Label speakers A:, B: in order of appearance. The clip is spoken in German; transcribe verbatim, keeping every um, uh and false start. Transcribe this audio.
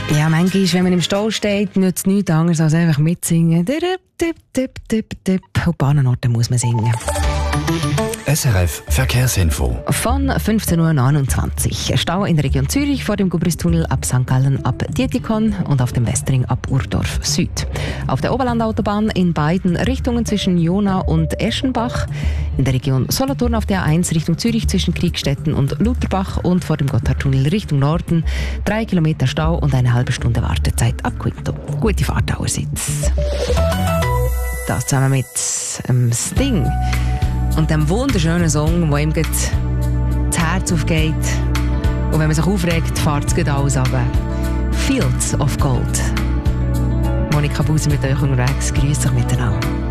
A: Ja, manchmal, wenn man im Stau steht, nützt es nichts anderes als einfach mitsingen. Tipp, tipp, tipp, tipp, tipp. Auf Bahnenorten muss man singen.
B: S R F Verkehrsinfo.
A: Von fünfzehn Uhr neunundzwanzig. Stau in der Region Zürich vor dem Gubristunnel ab Sankt Gallen ab Dietikon und auf dem Westring ab Urdorf Süd. Auf der Oberlandautobahn in beiden Richtungen zwischen Jona und Eschenbach. In der Region Solothurn auf der A eins Richtung Zürich zwischen Kriegstetten und Lutherbach und vor dem Gotthardtunnel Richtung Norden. Drei Kilometer Stau und eine halbe Stunde Wartezeit ab Quinto. Gute Fahrt allerseits. Das zusammen mit ähm, Sting und dem wunderschönen Song, wo ihm das Herz aufgeht. Und wenn man sich aufregt, fährt es gleich alles runter. Fields of Gold. Monika Buser mit euch unterwegs. Grüß euch miteinander.